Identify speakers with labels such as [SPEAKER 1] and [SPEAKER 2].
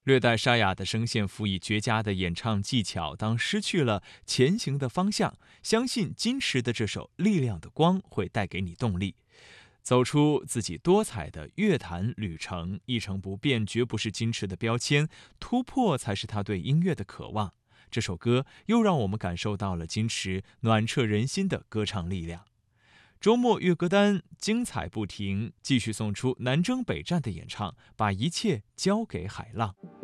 [SPEAKER 1] 略带沙哑的声线辅以绝佳的演唱技巧，当失去了前行的方向，相信金池的这首《力量的光》会带给你动力，走出自己多彩的乐坛旅程。一成不变绝不是金池的标签，突破才是他对音乐的渴望。这首歌又让我们感受到了金池暖彻人心的歌唱力量。周末乐歌单精彩不停，继续送出南征北战的演唱，把一切交给海浪。